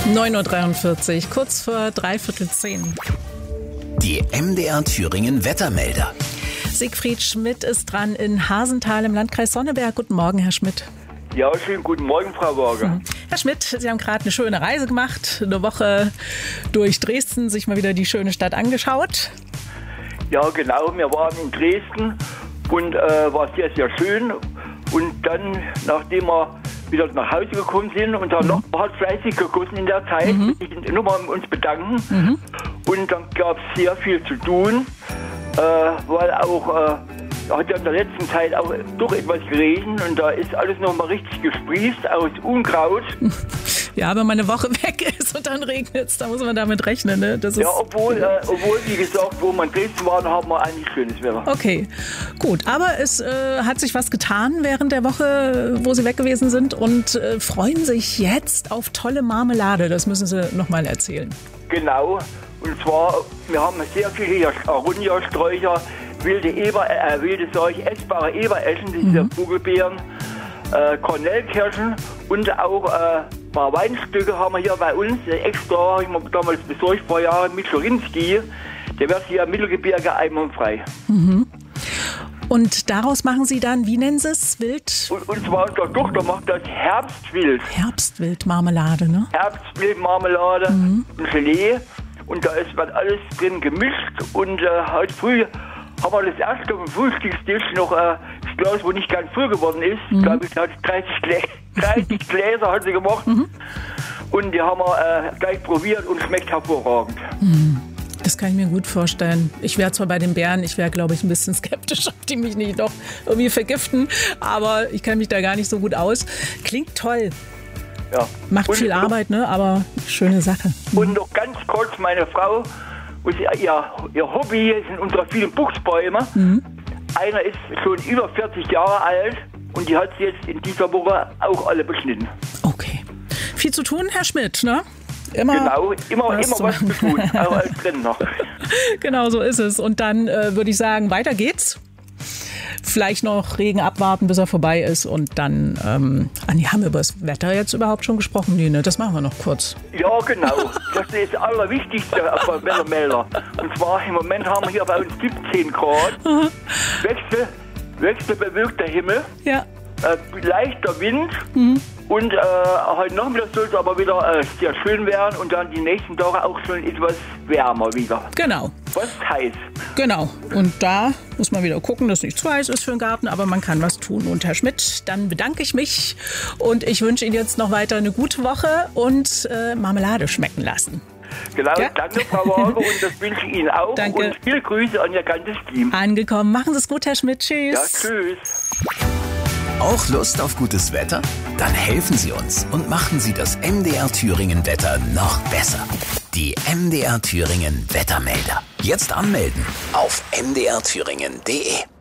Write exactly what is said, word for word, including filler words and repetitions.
neun Uhr dreiundvierzig, kurz vor dreiviertel zehn. Die M D R Thüringen Wettermelder. Siegfried Schmidt ist dran in Hasenthal im Landkreis Sonneberg. Guten Morgen, Herr Schmidt. Ja, schönen guten Morgen, Frau Wager. Hm. Herr Schmidt, Sie haben gerade eine schöne Reise gemacht, eine Woche durch Dresden, sich mal wieder die schöne Stadt angeschaut. Ja, genau, wir waren in Dresden und äh, war sehr, sehr schön. Und dann, nachdem wir wieder nach Hause gekommen sind, unser mhm. Nachbar hat fleißig gegossen in der Zeit, mhm. ich nur mal uns bedanken. Mhm. Und dann gab es sehr viel zu tun, äh, weil auch, äh, hat ja in der letzten Zeit auch doch etwas geregnet und da ist alles nochmal richtig gesprießt aus Unkraut. Ja, wenn man eine Woche weg ist und dann regnet es, da muss man damit rechnen. Ne? Das ist ja, obwohl, äh, obwohl, wie gesagt, wo wir in Dresden waren, haben wir eigentlich schönes Wetter. Okay, gut. Aber es äh, hat sich was getan während der Woche, wo Sie weg gewesen sind und äh, freuen sich jetzt auf tolle Marmelade. Das müssen Sie nochmal erzählen. Genau. Und zwar, wir haben sehr viele Aronia-Sträucher, wilde Eber, äh, wilde Seuche, essbare Ebereschen, das sind mhm. Vogelbeeren, äh, Kornellkirschen und auch äh, ein paar Weinstücke haben wir hier bei uns. Extra habe ich mir damals besorgt, vor Jahren mit Schorinski. Der wird hier im Mittelgebirge einwandfrei. Mhm. Und daraus machen Sie dann, wie nennen Sie es, Wild? Und, und zwar unsere Tochter macht das Herbstwild. Herbstwildmarmelade, ne? Herbstwildmarmelade, mhm. und Gelee. Und da ist wird alles drin gemischt. Und äh, heute früh haben wir das erste auf dem Frühstückstisch noch äh, das Glas, wo nicht ganz voll geworden ist. Mhm. Ich glaube, ich hatte dreißig, Glä- dreißig Gläser hat sie gemacht. Mhm. Und die haben wir äh, gleich probiert und schmeckt hervorragend. Mhm. Das kann ich mir gut vorstellen. Ich wäre zwar bei den Beeren, ich wäre, glaube ich, ein bisschen skeptisch, ob die mich nicht doch irgendwie vergiften. Aber ich kenne mich da gar nicht so gut aus. Klingt toll. Ja. Macht und viel noch, Arbeit, ne? Aber schöne Sache. Und noch ganz kurz, meine Frau, ihr, ihr Hobby sind unsere vielen Buchsbäume. Mhm. Einer ist schon über vierzig Jahre alt und die hat sie jetzt in dieser Woche auch alle beschnitten. Okay. Viel zu tun, Herr Schmidt, ne? Immer genau, immer was, immer zu, was zu tun, auch als Rentner. Genau, so ist es. Und dann äh, würde ich sagen, weiter geht's. Vielleicht noch Regen abwarten, bis er vorbei ist und dann, ähm, ah, nee, haben wir über das Wetter jetzt überhaupt schon gesprochen? Nee, ne? Das machen wir noch kurz. Ja, genau. Das ist das Allerwichtigste auf dem Wettermelder. Und zwar im Moment haben wir hier bei uns siebzehn Grad. Wechsel, wechselbewölkter Himmel. Ja. Äh, leichter Wind. Mhm. Und äh, heute Nachmittag soll es aber wieder äh, sehr schön werden und dann die nächsten Tage auch schon etwas wärmer wieder. Genau. Was heiß. Genau. Und da muss man wieder gucken, dass es nicht zu heiß ist für den Garten, aber man kann was tun. Und Herr Schmidt, dann bedanke ich mich und ich wünsche Ihnen jetzt noch weiter eine gute Woche und äh, Marmelade schmecken lassen. Genau, ja? Danke, Frau Wager, und das wünsche ich Ihnen auch. Danke. Und viele Grüße an Ihr ganzes Team. Angekommen. Machen Sie es gut, Herr Schmidt. Tschüss. Ja, tschüss. Auch Lust auf gutes Wetter? Dann helfen Sie uns und machen Sie das M D R Thüringen Wetter noch besser. Die M D R Thüringen Wettermelder. Jetzt anmelden auf m d r thüringen punkt d e.